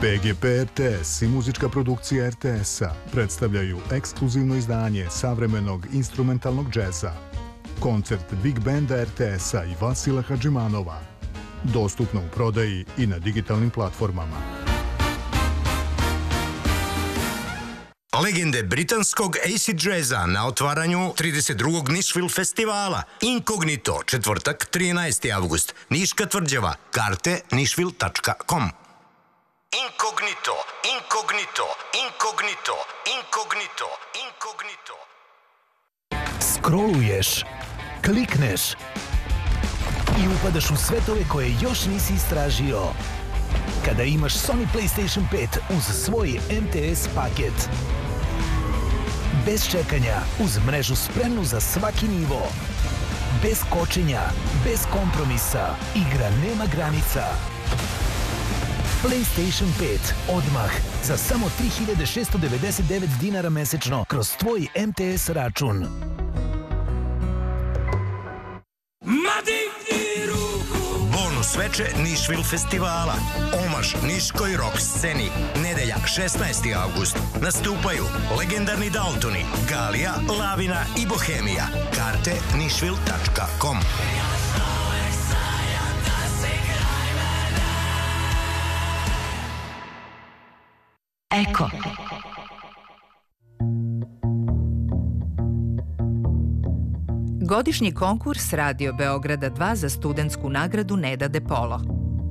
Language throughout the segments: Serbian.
PGP RTS i muzička produkcija RTS-a predstavljaju ekskluzivno izdanje savremenog instrumentalnog džeza. Koncert Big Banda RTS-a i Vasila Hadžimanova. Dostupno u prodaji i na digitalnim platformama. Legende britanskog acid jazza na otvaranju 32. Nashville festivala. Inkognito, četvrtak, 13. avgust. Niška tvrđava. Karte nashville.com. Inkognito, inkognito, inkognito, inkognito, inkognito. Scrolluješ, klikneš i upadaš u svetove koje još nisi istražio. Kada imaš Sony PlayStation 5 uz svoj MTS paket. Bez čekanja, uz mrežu spremnu za svaki nivo. Bez kočenja, bez kompromisa, igra nema granica. PlayStation 5 odmah za samo 3.699 dinara mesečno kroz tvoj MTS račun. Bonus veče Nashville festivala. Omaž niškoj rock sceni. Nedelja, 16. avgust. Nastupaju legendarni Daltoni, Galija, Lavina i Bohemija. Karte nashville.com. Eko. Godišnji konkurs Radio Beograda 2 za studentsku nagradu Neda De Polo.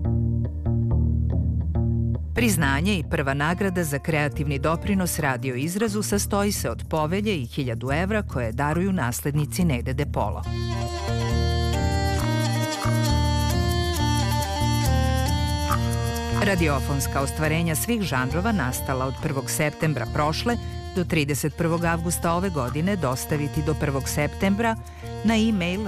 Priznanje i prva nagrada za kreativni doprinos radio izrazu sastoji se od povelje i 1000 evra koje daruju naslednici Nede De Polo. Radiofonska ostvarenja svih žanrova nastala od 1. septembra prošle do 31. avgusta ove godine dostaviti do 1. septembra na e-mail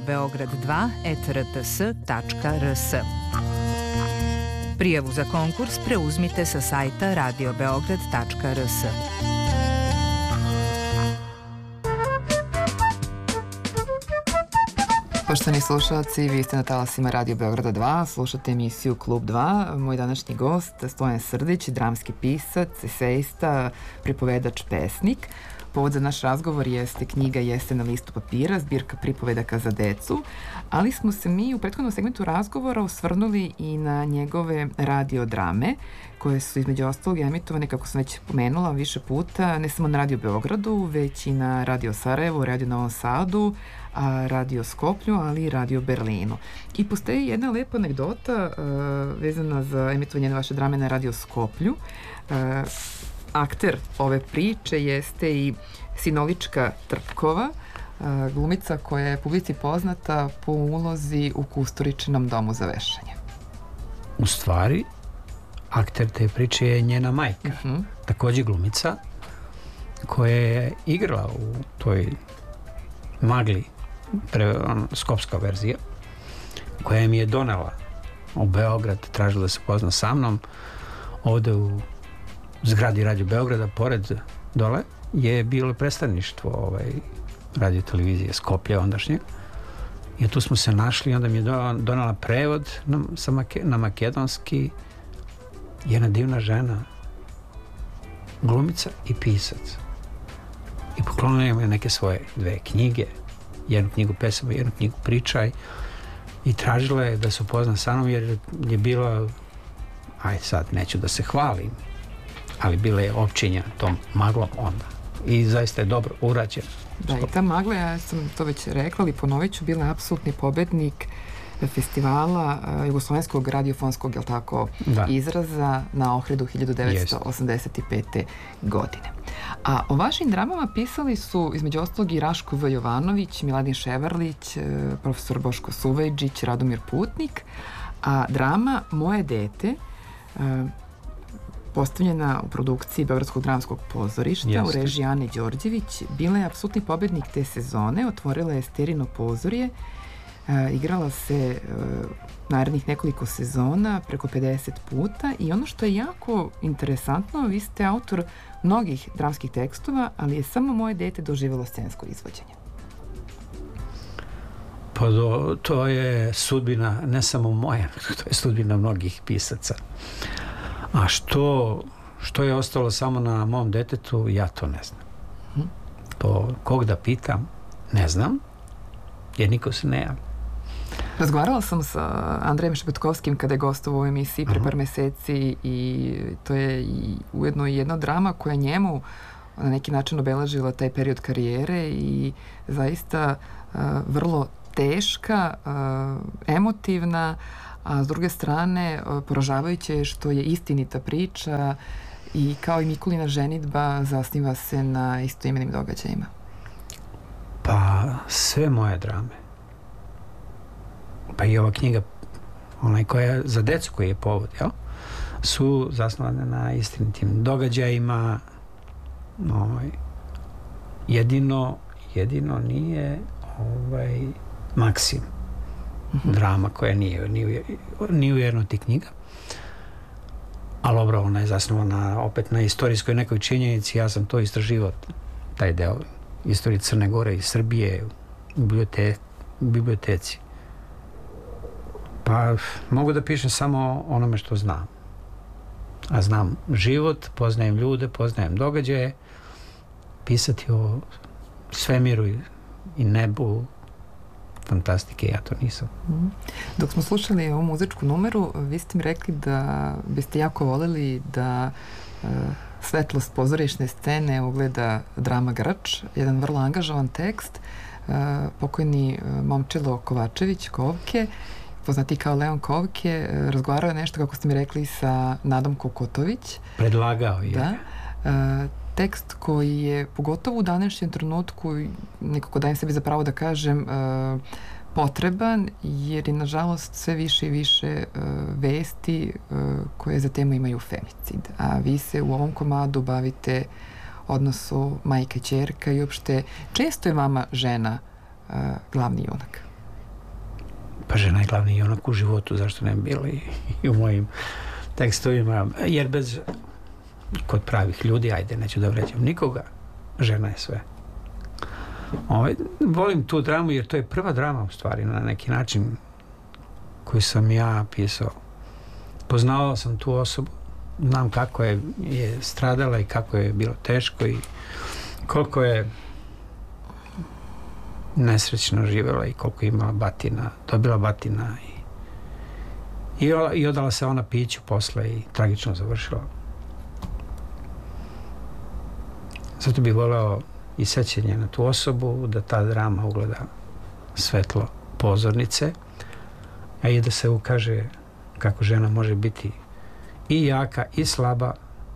radiobeograd2@rts.rs. Prijavu za konkurs preuzmite sa sajta radiobeograd.rs. Poštovani slušalci, vi ste na talasima Radio Beograda 2, slušate emisiju Klub 2. Moj današnji gost, Stojan Srdić, dramski pisac, esejista, pripovedač, pesnik. Povod za naš razgovor jeste knjiga Jeste na listu papira, zbirka pripovedaka za decu, ali smo se mi u prethodnom segmentu razgovora osvrnuli i na njegove radiodrame, koje su između ostalog emitovane, kako sam već pomenula, više puta, ne samo na Radio Beogradu, već i na Radio Sarajevo, Radio Novom Sadu, Radio Skoplju, ali i Radio Berlinu. I postoji jedna lepa anegdota vezana za emitovanje vaše drame na Radio Skoplju. Akter ove priče jeste i Sinolička Trpkova, glumica koja je publici poznata po ulozi u Kusturičinom domu za vešanje. U stvari, akter te priče je njena majka, takođe glumica, koja je igrala u toj Magli, skopska verzija, koja mi je donela u Beograd, tražila da se pozna sa mnom. Ovde u zgradi Radio Beograda, pored dole, je bilo predstavništvo radio televizije Skoplje ondašnje. I tu smo se našli i onda mi je donela prevod na makedonski. Jedna divna žena, glumica i pisac. I poklonila je neke svoje 2 knjige, jednu knjigu pesama, jednu knjigu pričaj, i tražila je da se upozna sa mnom, jer je bila, sad neću da se hvalim, ali bila je opčinja tom maglom onda. I zaista je dobro urađena. Da, i ta magla, ja sam to već rekla, ali ponovit ću, bila je apsolutni pobednik festivala jugoslovenskog radiofonskog, jel tako, izraza na Ohridu 1985. godine. A o vašim dramama pisali su između ostalog i Raško V. Jovanović, Miladin Ševarlić, profesor Boško Suvejđić, Radomir Putnik, a drama Moje dete, postavljena u produkciji Beogradskog dramskog pozorišta u režiji Ane Đorđević, bila je apsolutni pobednik te sezone, otvorila je Sterino pozorje, igrala se narednih nekoliko sezona, preko 50 puta, i ono što je jako interesantno, vi ste autor mnogih dramskih tekstova, ali je samo Moje dete doživjelo scensko izvođenje. Pa to je sudbina, ne samo moja, to je sudbina mnogih pisaca. A što je ostalo samo na mom detetu, ja to ne znam. To kog da pitam, ne znam, jer niko se ne javlja. Razgovarala sam sa Andrejem Šepetkovskim kada je gostovao u emisiji pre par meseci i to je ujedno i jedna drama koja njemu na neki način obeležila taj period karijere i zaista vrlo teška, emotivna, a s druge strane poražavajuće je što je istinita priča i kao i Mikulina ženidba zasniva se na istoimenim događajima. Pa sve moje drame, pa i ova knjiga, onaj koja za decu koji je povod, jel? Su zasnovane na istinitim događajima. Jedino nije Maksim, drama koja nije ni u jednoj ti knjiga, ali dobro, ona je zasnovana opet na istorijskoj nekoj činjenici. Ja sam to istraživao, taj deo istorije Crne Gore i Srbije u biblioteci. Pa mogu da pišem samo onome što znam. A znam život, poznajem ljude, poznajem događaje. Pisati o svemiru i nebu, fantastike, ja to nisam. Dok smo slušali ovu muzičku numeru, vi ste mi rekli da biste jako voljeli da svetlost pozorišne scene ugleda drama Grč, jedan vrlo angažovan tekst, pokojni Momčilo Kovačević, Kovke, poznati kao Leon Kovke, razgovarao je nešto, kako ste mi rekli, sa Nadom Kokotović. Predlagao je. Da. Tekst koji je, pogotovo u današnjem trenutku, nekako dajem sebi za pravo da kažem, potreban, jer je nažalost sve više i više vesti koje za temu imaju femicid. A vi se u ovom komadu bavite odnosu majka-ćerka i uopšte često je vama žena glavni junak. Pa žena je glavni junak u životu, zašto ne bi bilo i u mojim tekstovima, jer bez kod pravih ljudi, ajde, neću da vređam nikoga, žena je sve. Volim tu dramu jer to je prva drama u stvari na neki način koju sam ja pisao. Poznavao sam tu osobu, znam kako je stradala i kako je bilo teško i koliko je nesrećno živjela i koliko je imala batina, dobila batina i odala se ona piću posle i tragično završila. Zato bih voleo i sećanje na tu osobu, da ta drama ugleda svetlo pozornice, a i da se ukaže kako žena može biti i jaka i slaba,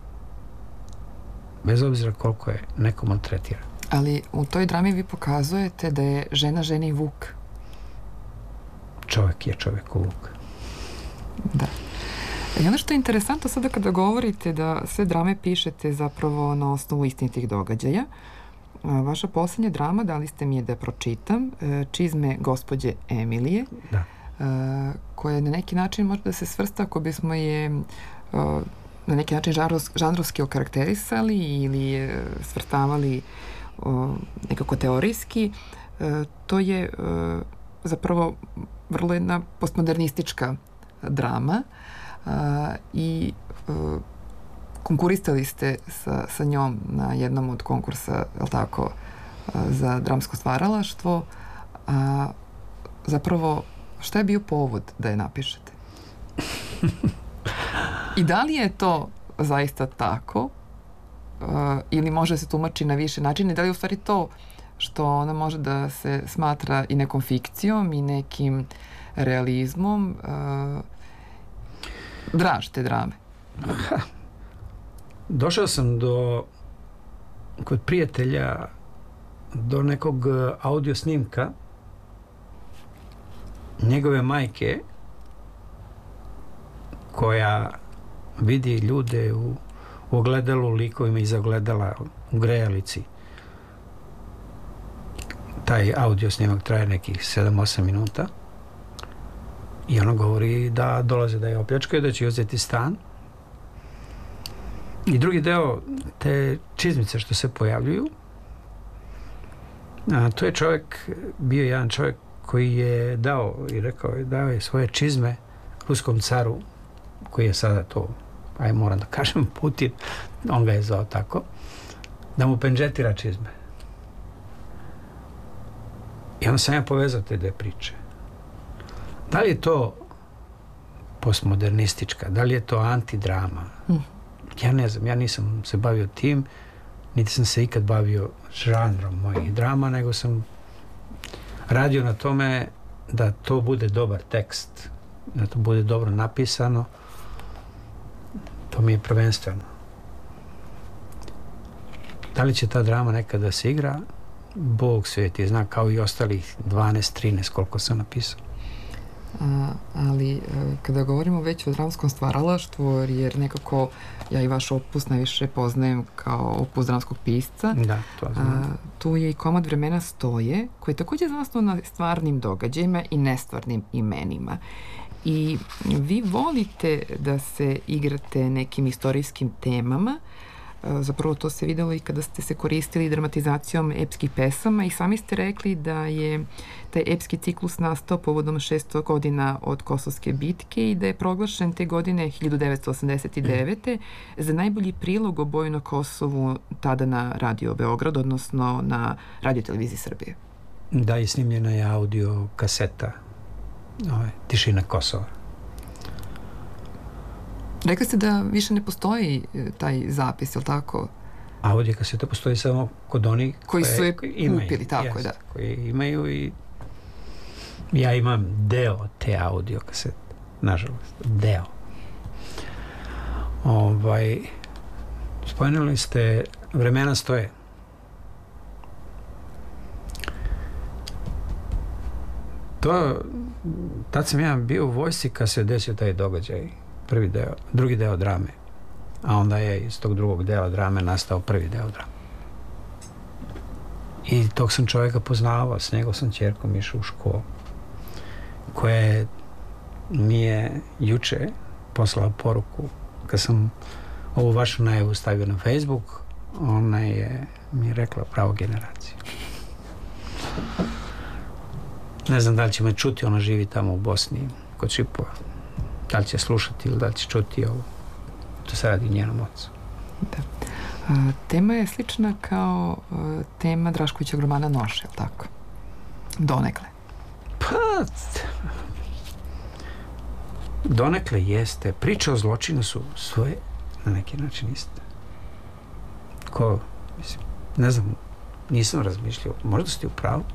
bez obzira koliko je neko maltretira. Ali u toj drami vi pokazujete da je žena ženi vuk. Čovjek je čovjeku vuk. Da. I ono što je interesantno sada kada govorite da sve drame pišete zapravo na osnovu istinitih događaja, vaša posljednja drama, dali ste mi je da pročitam, Čizme gospođe Emilije, da. Koja na neki način može da se svrsta ako bismo je na neki način žanrovski okarakterisali ili je svrstavali nekako teorijski. To je zapravo vrlo jedna postmodernistička drama i konkurisali ste sa njom na jednom od konkursa, je li tako, za dramsko stvaralaštvo. Zapravo, šta je bio povod da je napišete? I da li je to zaista tako ili može se tumači na više načina i da li je u stvari to što ona može da se smatra i nekom fikcijom i nekim realizmom draž te drame? Došao sam kod prijatelja do nekog audio snimka njegove majke koja vidi ljude u ogledalu, likovima iza ogledala u grejalici. Taj audio snimak traje nekih 7-8 minuta i ona govori da dolaze da je opljačkaju, da će uzeti stan. I drugi deo, te čizmice što se pojavljuju, to je čovjek, bio jedan čovjek koji je dao i rekao, dao je svoje čizme ruskom caru koji je sada to aj moram da kažem, Putin, on ga je zvao tako, da mu pendžetira čizme. I onda sam ja povezao te dve priče. Da li je to postmodernistička, da li je to antidrama? Ja ne znam, ja nisam se bavio tim, niti sam se ikad bavio žanrom mojih drama, nego sam radio na tome da to bude dobar tekst, da to bude dobro napisano. To mi je prvenstveno. Da li će ta drama nekada se igra? Bog sveti zna, kao i ostalih 12-13 koliko sam napisao. Ali kada govorimo već o dramskom stvaralaštvu, jer nekako ja i vaš opus najviše poznajem kao opus dramskog pisca. Da, to znam. Tu je i komad Vremena stoje, koji je također zasnovan na stvarnim događajima i nestvarnim imenima. I vi volite da se igrate nekim istorijskim temama. Zapravo to se videlo i kada ste se koristili dramatizacijom epskih pesama i sami ste rekli da je taj epski ciklus nastao povodom 600 godina od Kosovske bitke i da je proglašen te godine 1989. za najbolji prilog o boju na Kosovu tada na Radio Beograd, odnosno na Radio Televiziji Srbije. Da, i snimljena je audio kaseta Tišina Kosova. Rekli ste da više ne postoji taj zapis, je li tako? Audio kaseta postoji samo kod onih koji su je kupili, tako je, da. Koji imaju i ja imam deo te audio kasete, nažalost, deo. Spomenuli ste Vremena stoje. Tad sam ja bio u vojsci kad se desio taj događaj. Prvi deo, drugi deo drame, a onda je iz tog drugog dela drame nastao prvi deo drame. I tog sam čovjeka poznavao, s njegov sam ćerkom išao u školu, koja mi je juče poslala poruku, kad sam ovu vašu najavu stavio na Facebook, ona je mi rekla pravo generaciju. Ne znam da li će me čuti, ona živi tamo u Bosni, kod Šipova. Da li će slušati ili da li će čuti ovo. To se radi njenom ocu. Da. Tema je slična kao tema Draškovićeg romana Noše, ili tako? Donekle. Pa, donekle jeste. Priče o zločinu su svoje na neki način iste. Mislim, ne znam, nisam razmišljao. Možda ste u pravu.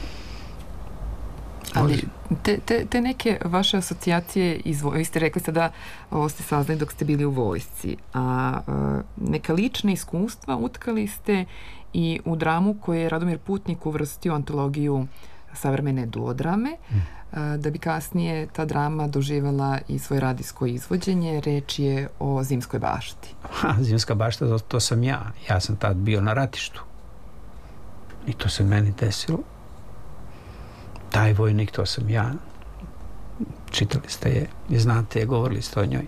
Ali te neke vaše asocijacije, vi ste rekli sada, ovo ste saznali dok ste bili u vojsci, a neka lična iskustva utkali ste i u dramu koju je Radomir Putnik uvrstio u antologiju savremene duodrame, da bi kasnije ta drama doživjela i svoje radijsko izvođenje. Reč je o Zimskoj bašti. Zimska bašta, to sam ja. Ja sam tad bio na ratištu. I to se meni desilo. Taj vojnik, to sam ja. Čitali ste je i znate je, govorili ste o njoj.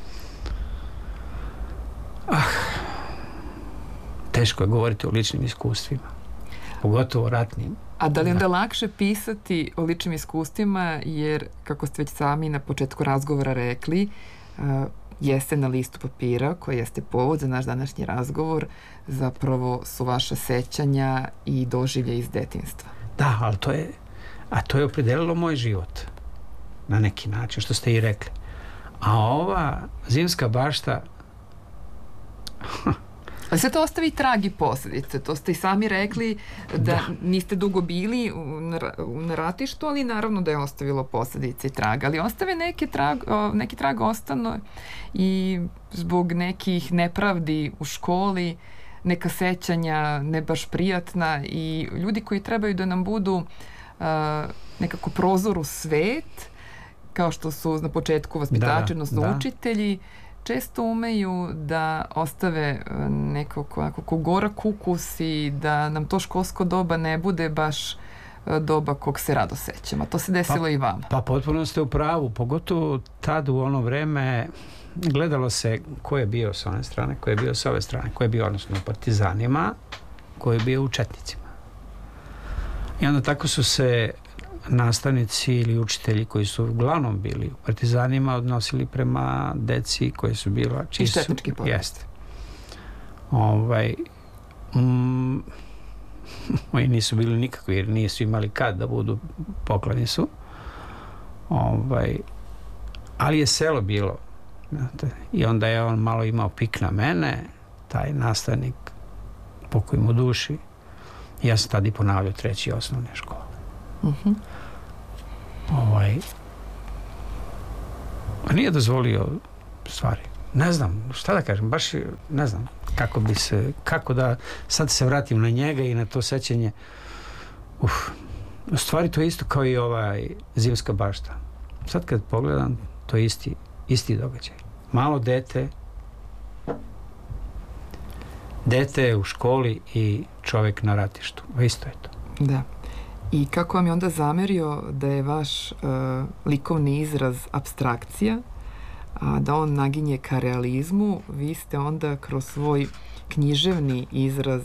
Teško je govoriti o ličnim iskustvima. Pogotovo ratnim. A da li onda lakše pisati o ličnim iskustvima, jer, kako ste već sami na početku razgovora rekli, jeste na listu papira, koji jeste povod za naš današnji razgovor, zapravo su vaša sećanja i doživlje iz detinjstva. Da, ali to je opredelilo moj život. Na neki način, što ste i rekli. A ova Zimska bašta... Ali sve to ostavi trag i posljedice. To ste i sami rekli da niste dugo bili na ratištu, ali naravno da je ostavilo posljedice i trag. Ali ostave neki trag ostano i zbog nekih nepravdi u školi, neka sećanja ne baš prijatna i ljudi koji trebaju da nam budu nekako prozor u svet, kao što su na početku vaspitači, odnosno učitelji, često umeju da ostave nekako gorak ukus i da nam to školsko doba ne bude baš doba kog se rado sećamo. To se desilo i vama. Pa potpuno ste u pravu. Pogotovo tad u ono vreme gledalo se ko je bio s one strane, ko je bio s ove strane, ko je bio odnosno u partizanima, ko je bio u četnicima. I onda tako su se nastavnici ili učitelji koji su uglavnom bili u partizanima odnosili prema deci koje su bila i štetnički porod. Jeste. Moji nisu bili nikakvi jer nisu imali kad da budu, poklani su. Ali je selo bilo. Znate, i onda je on malo imao pik na mene, taj nastavnik, pokoj mu duši. I ja sam tada i ponavljao 3. osnovne škole. A nije dozvolio stvari. Ne znam, šta da kažem, baš ne znam kako da sad se vratim na njega i na to sećanje. U stvari to je isto kao i Zimska bašta. Sad kad pogledam, to je isti događaj. Malo dete je u školi i čovjek na ratištu. Isto je to. Da. I kako vam je onda zamerio da je vaš likovni izraz apstrakcija, a da on naginje ka realizmu, vi ste onda kroz svoj književni izraz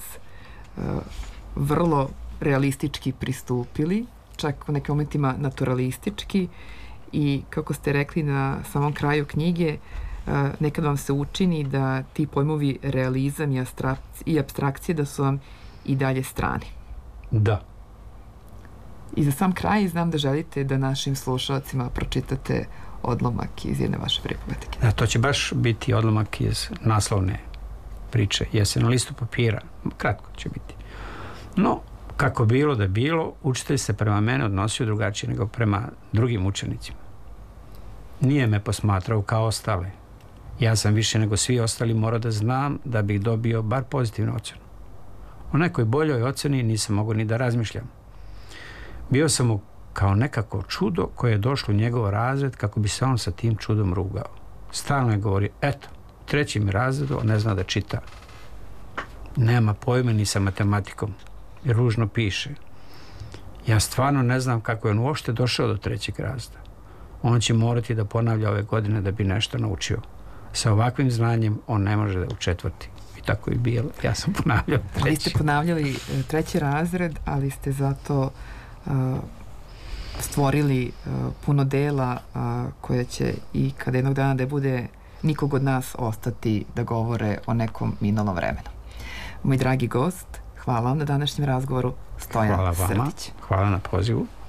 vrlo realistički pristupili, čak u nekim momentima naturalistički, i kako ste rekli na samom kraju knjige, nekad vam se učini da ti pojmovi realizam i apstrakcije da su vam i dalje strani. Da. I za sam kraj znam da želite da našim slušalcima pročitate odlomak iz jedne vaše pripovetke. To će baš biti odlomak iz naslovne priče. Jesen na listu papira. Kratko će biti. No, kako bilo da bilo, učitelj se prema mene odnosio drugačije nego prema drugim učenicima. Nije me posmatrao kao ostale. Ja sam više nego svi ostali morao da znam da bih dobio bar pozitivnu ocenu. O nekoj boljoj oceni nisam mogao ni da razmišljam. Bio sam mu kao nekako čudo koje je došlo u njegov razred kako bi se on sa tim čudom rugao. Stalno je govorio, eto, 3. razredu on ne zna da čita. Nema pojma ni sa matematikom. Ružno piše. Ja stvarno ne znam kako je on uopšte došao do 3. razreda. On će morati da ponavlja ove godine da bi nešto naučio. Sa ovakvim znanjem on ne može da u 4. I tako je bilo. Ja sam ponavljao 3. Vi ste ponavljali 3. razred, ali ste zato stvorili puno dela koje će i kada jednog dana da bude nikog od nas ostati da govore o nekom minulom vremenu. Moj dragi gost, hvala vam na današnjem razgovoru, Stojan Srdić. Hvala vama, hvala na pozivu.